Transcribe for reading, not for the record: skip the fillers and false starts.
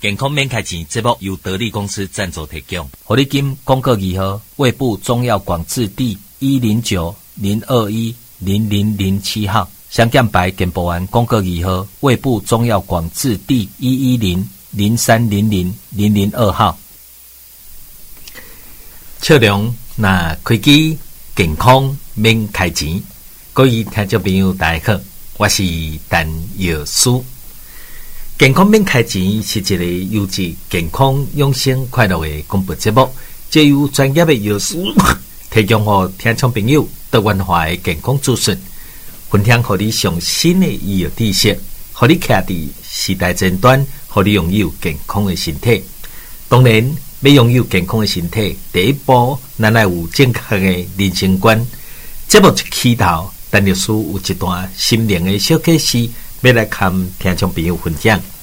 健康免开钱节目由得力公司赞助提供。 活力金广告语号：卫部中药广字第109-021-0007号。香港牌健保案广告语号：卫部中药广字第110-0300-002号。笑容那开机健康免开钱，各位听众朋友大家好，我是陈药师。健康免开钱是一个优质健康养生快乐的广播节目，借由专业的药师提供给听众朋友多元化的健康资讯，分享给你上新的医药知识，让你徛在时代前端，让你拥有健康的身体。当然，要拥有健康的身体，第一步咱要有正确的人生观。节目一起头，陈律师有一段心灵的小启示，要来跟听众朋友分享。